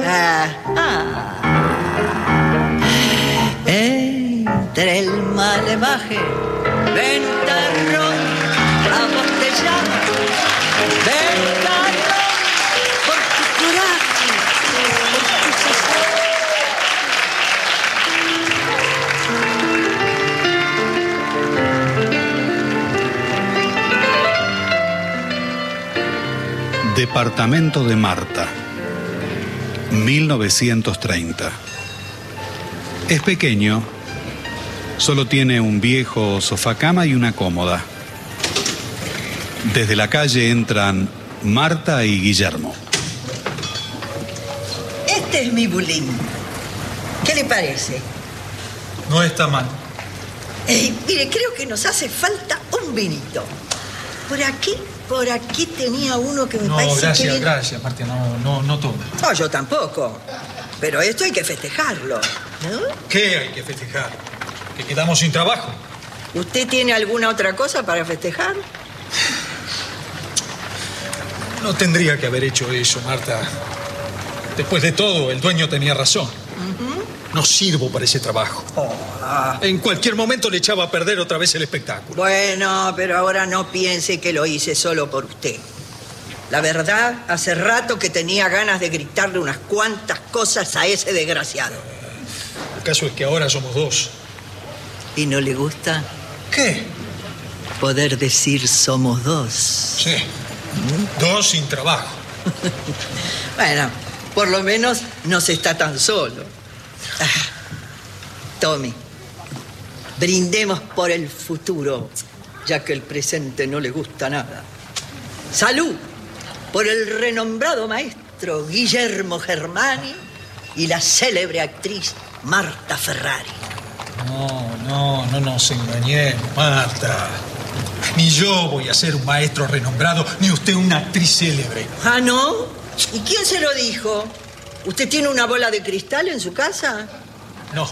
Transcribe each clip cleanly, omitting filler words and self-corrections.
Entre el malevaje, ventarrón, abotellado, ventarrón, por tu coraje, por tu cesador. Departamento de Marta, 1930. Es pequeño, solo tiene un viejo sofá-cama y una cómoda. Desde la calle entran Marta y Guillermo. Este es mi bulín. ¿Qué le parece? No está mal. Mire, creo que nos hace falta un vinito. Por aquí tenía uno que me parece que... No, gracias, Marta, no tomo. No, yo tampoco. Pero esto hay que festejarlo, ¿no? ¿Qué hay que festejar? ¿Que quedamos sin trabajo? ¿Usted tiene alguna otra cosa para festejar? No tendría que haber hecho eso, Marta. Después de todo, el dueño tenía razón. No sirvo para ese trabajo. En cualquier momento le echaba a perder otra vez el espectáculo. Bueno, pero ahora no piense que lo hice solo por usted. La verdad, hace rato que tenía ganas de gritarle unas cuantas cosas a ese desgraciado. El caso es que ahora somos dos. ¿Y no le gusta? ¿Qué? Poder decir somos dos. Sí. Dos sin trabajo. Bueno, por lo menos no se está tan solo. Tome, brindemos por el futuro, ya que el presente no le gusta nada. ¡Salud! Por el renombrado maestro Guillermo Germani y la célebre actriz Marta Ferrari. No nos engañemos, Marta. Ni yo voy a ser un maestro renombrado, ni usted una actriz célebre. ¿Ah, no? ¿Y quién se lo dijo? ¿Usted tiene una bola de cristal en su casa? No.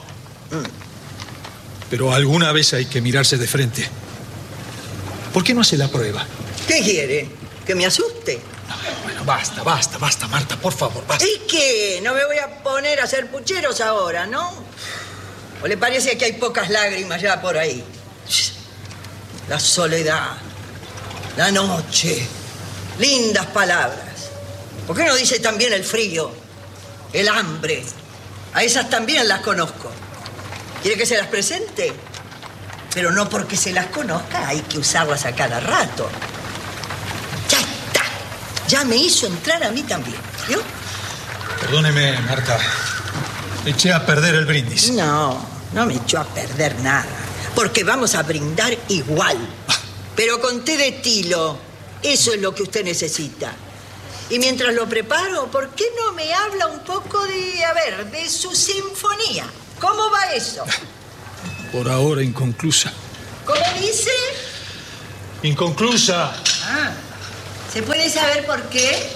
Pero alguna vez hay que mirarse de frente. ¿Por qué no hace la prueba? ¿Qué quiere? ¿Que me asuste? Bueno, basta, Marta, por favor, basta. ¿Y qué? No me voy a poner a hacer pucheros ahora, ¿no? ¿O le parece que hay pocas lágrimas ya por ahí? La soledad, la noche, lindas palabras. ¿Por qué no dice también el frío, el hambre? A esas también las conozco. ¿Quiere que se las presente? Pero no porque se las conozca hay que usarlas a cada rato. Ya está. Ya me hizo entrar a mí también, ¿vio? Perdóneme, Marta. Eché a perder el brindis. No me echó a perder nada. Porque vamos a brindar igual. Pero con té de tilo. Eso es lo que usted necesita. Y mientras lo preparo, ¿por qué no me habla un poco de su sinfonía? ¿Cómo va eso? Por ahora inconclusa. ¿Cómo dice? Inconclusa. ¿Se puede saber por qué?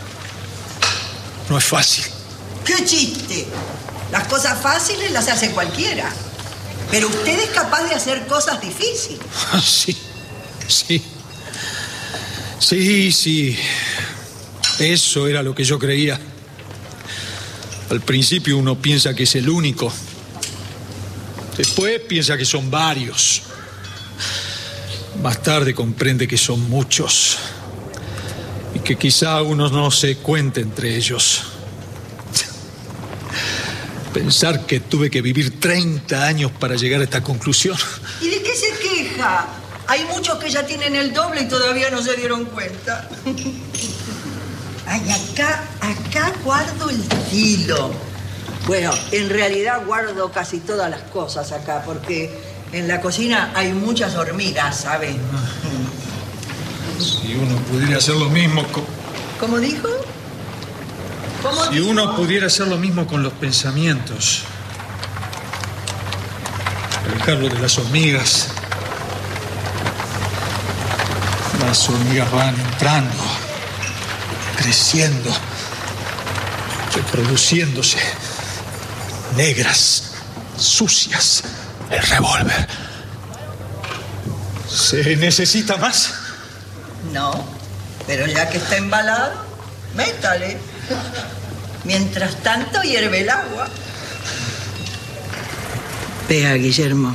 No es fácil. ¡Qué chiste! Las cosas fáciles las hace cualquiera. Pero usted es capaz de hacer cosas difíciles. Sí. Eso era lo que yo creía. Al principio uno piensa que es el único. Después piensa que son varios. Más tarde comprende que son muchos. Y que quizá uno no se cuente entre ellos. Pensar que tuve que vivir 30 años para llegar a esta conclusión. ¿Y de qué se queja? Hay muchos que ya tienen el doble y todavía no se dieron cuenta. Ay, acá guardo el tilo. Bueno, en realidad guardo casi todas las cosas acá, porque en la cocina hay muchas hormigas, ¿saben? Si uno pudiera hacer lo mismo con... ¿Cómo dijo? Si uno pudiera hacer lo mismo con los pensamientos. Alejarlo de las hormigas. Las hormigas van entrando, creciendo, reproduciéndose. Negras, sucias. El revólver. ¿Se necesita más? No, pero ya que está embalado, métale. Mientras tanto, hierve el agua. Vea, Guillermo,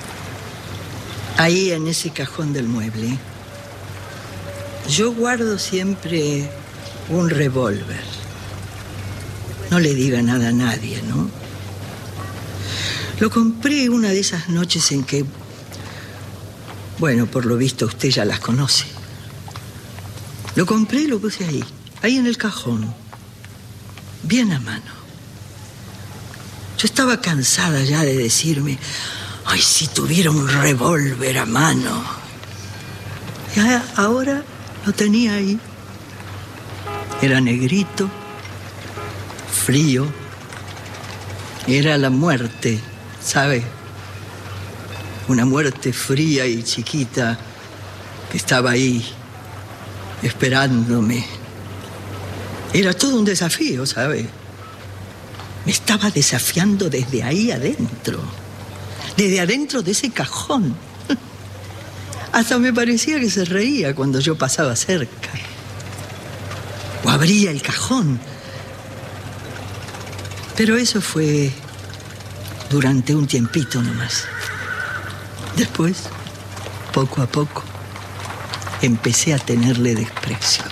ahí en ese cajón del mueble, yo guardo siempre un revólver. No le diga nada a nadie, ¿no? Lo compré una de esas noches en que, bueno, por lo visto usted ya las conoce. Lo compré y lo puse ahí en el cajón, bien a mano. Yo estaba cansada ya de decirme, ay, si tuviera un revólver a mano. Y ahora lo tenía ahí. Era negrito, frío. Era la muerte, ¿sabe? Una muerte fría y chiquita que estaba ahí, esperándome. Era todo un desafío, ¿sabe? Me estaba desafiando desde ahí adentro. Desde adentro de ese cajón. Hasta me parecía que se reía cuando yo pasaba cerca. O abría el cajón. Pero eso fue durante un tiempito nomás. Después, poco a poco, empecé a tenerle desprecio.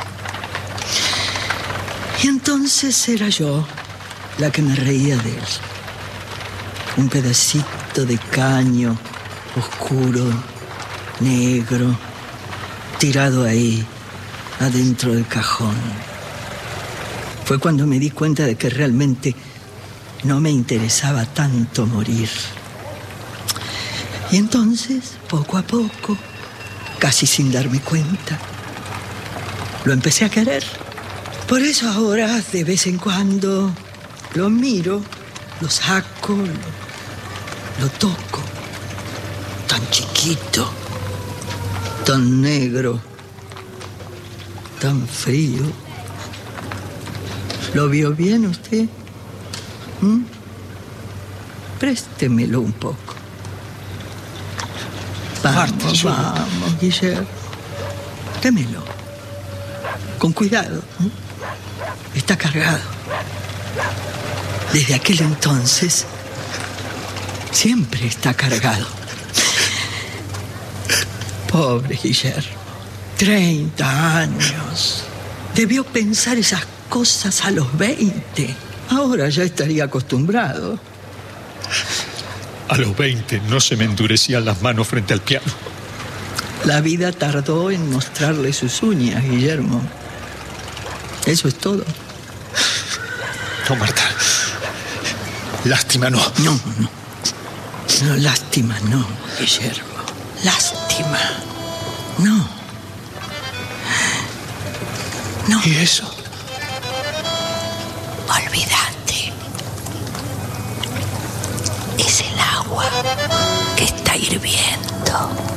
Y entonces era yo la que me reía de él. Un pedacito de caño oscuro, negro, tirado ahí, adentro del cajón. Fue cuando me di cuenta de que realmente no me interesaba tanto morir. Y entonces, poco a poco, casi sin darme cuenta, lo empecé a querer. Por eso ahora, de vez en cuando, lo miro, lo saco, lo toco. Tan chiquito, tan negro, tan frío. ¿Lo vio bien usted? Préstemelo un poco. Vamos, vamos, Guillermo. Démelo. Con cuidado. Está cargado. Desde aquel entonces, siempre está cargado. Pobre Guillermo. 30 años. Debió pensar esas cosas a los 20. Ahora ya estaría acostumbrado. A los 20 no se me endurecían las manos frente al piano. La vida tardó en mostrarle sus uñas, Guillermo. Eso es todo. No, Marta. Lástima no. No, no. No, lástima no, Guillermo. Lástima. No. No. ¿Y eso? Olvídate. Es el agua que está hirviendo.